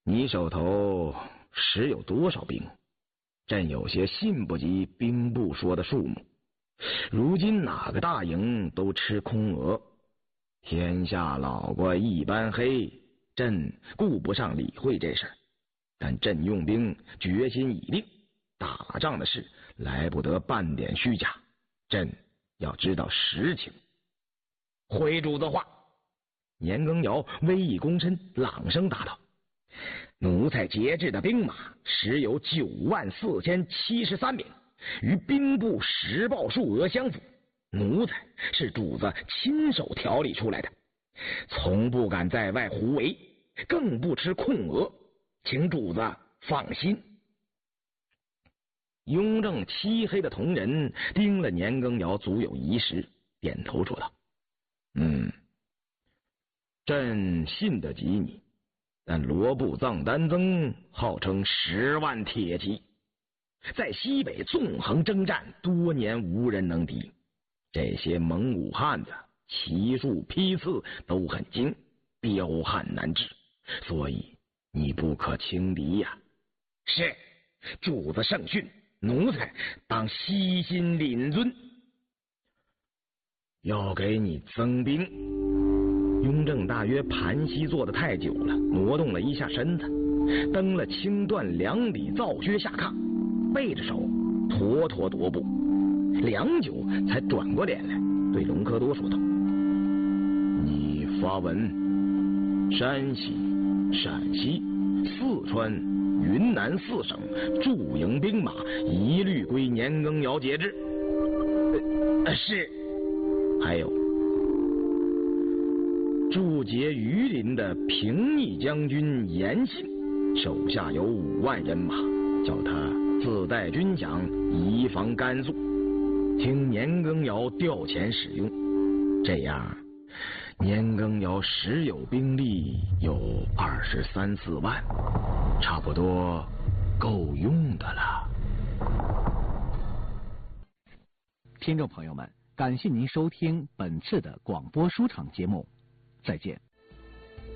你手头实有多少兵？朕有些信不及兵部说的数目。如今哪个大营都吃空额，天下老怪一般黑，朕顾不上理会这事儿。但朕用兵决心已定，打仗的事来不得半点虚假，朕要知道实情。回主子话。年羹尧微一躬身，朗声答道：奴才节制的兵马实有94073名，与兵部实报数额相符。奴才是主子亲手调理出来的，从不敢在外胡为，更不吃空额，请主子放心。雍正漆黑的瞳仁盯了年羹尧足有1时，点头说道：朕信得及你，但罗布藏丹增号称10万铁骑，在西北纵横征战多年，无人能敌。这些蒙武汉子骑术批次都很精，彪悍难治，所以你不可轻敌呀。是，主子圣训，奴才当悉心领遵。要给你增兵。雍正大约盘膝坐得太久了，挪动了一下身子，蹬了轻断2里皂靴下炕，背着手妥妥踱步，良久才转过脸来，对隆科多说道：你发文，山西、陕西、四川、云南4省驻营兵马一律归年羹尧节制。是。还有驻节榆林的平逆将军严信，手下有5万人马，叫他自带军饷，以防甘肃，听年羹尧调遣使用。这样年羹尧实有兵力有23、24万，差不多够用的了。 听众朋友们，感谢您收听本次的广播书场节目，再见。